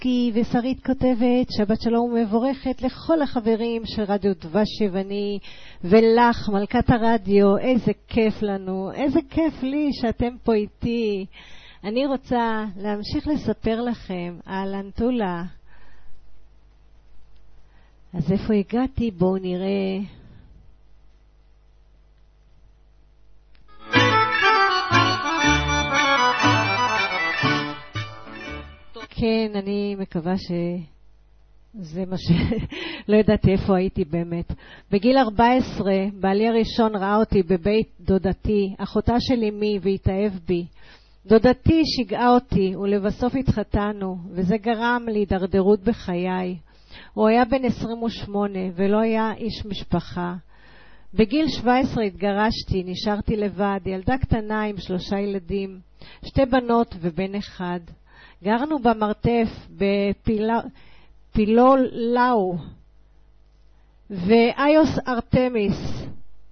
סקי, ושרית כותבת שבת שלום מבורכת לכל החברים של רדיו דבש יווני, ולך מלכת הרדיו, איזה כיף לנו, איזה כיף לי שאתם פה איתי. אני רוצה להמשיך לספר לכם על אנטולה. אז איפה הגעתי? בואו נראה. כן, אני מקווה שזה מה לא ידעתי איפה הייתי באמת. בגיל 14, בעלי הראשון ראה אותי בבית דודתי, אחותה של אמי, והתאהב בי. דודתי שיגעה אותי, ולבסוף התחתנו, וזה גרם להידרדרות בחיי. הוא היה בן 28, ולא היה איש משפחה. בגיל 17 התגרשתי, נשארתי לבד, ילדה קטנה עם 3 ילדים, 2 בנות ובן אחד. גרנו במרתף בפילולאו ואיוס ארתמיס.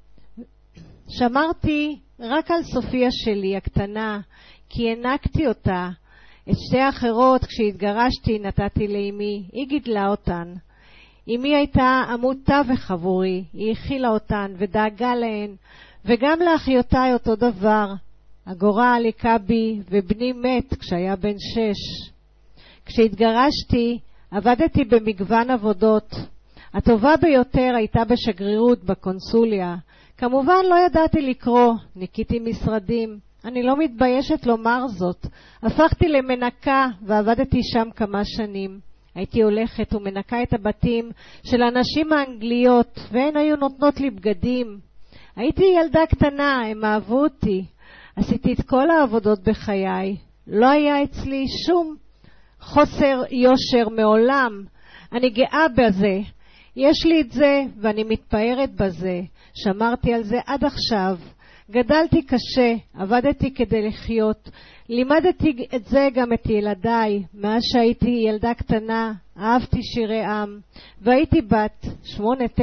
שמרתי רק על סופיה שלי הקטנה, כי הענקתי אותה. את 2 האחרות כשהתגרשתי נתתי לאמי, היא גידלה אותן. אמי הייתה עמוד תווך עבורי, היא הכילה אותן ודאגה להן, וגם לאחיותיי אותו דבר. הגורל היכה בי ובני מת כשהיה בן 6. כשהתגרשתי עבדתי במגוון עבודות. הטובה ביותר הייתה בשגרירות בקונסוליה. כמובן לא ידעתי לקרוא, ניקיתי משרדים. אני לא מתביישת לומר זאת. הפכתי למנקה ועבדתי שם כמה שנים. הייתי הולכת ומנקה את הבתים של הנשים האנגליות, והן היו נותנות לי בגדים. הייתי ילדה קטנה, הם אהבו אותי. עשיתי את כל העבודות בחיי. לא היה אצלי שום חוסר יושר מעולם. אני גאה בזה. יש לי את זה ואני מתפארת בזה. שמרתי על זה עד עכשיו. גדלתי קשה, עבדתי כדי לחיות. לימדתי את זה גם את ילדיי. מאז שהייתי ילדה קטנה, אהבתי שירי עם. והייתי בת 8-9.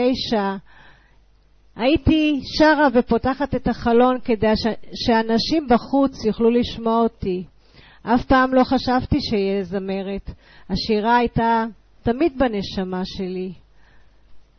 הייתי שרה ופותחת את החלון כדי שאנשים בחוץ יוכלו לשמוע אותי. אף פעם לא חשבתי שיהיה זמרת. השירה הייתה תמיד בנשמה שלי.